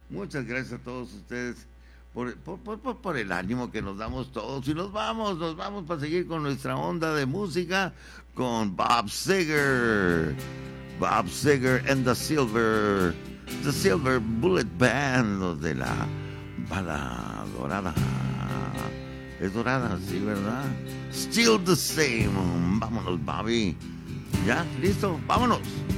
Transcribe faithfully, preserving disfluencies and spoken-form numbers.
Muchas gracias a todos ustedes por, por, por, por, por el ánimo que nos damos todos. Y nos vamos, nos vamos para seguir con nuestra onda de música con Bob Seger. Bob Seger and the Silver, the Silver Bullet Band, los de la bala dorada. Es dorada, sí, ¿verdad? Still the same. Vámonos, Bobby. ¿Ya? ¿Listo? Vámonos.